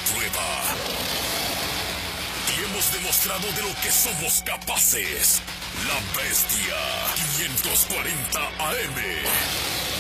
prueba. Y hemos demostrado de lo que somos capaces. La Bestia 540 AM.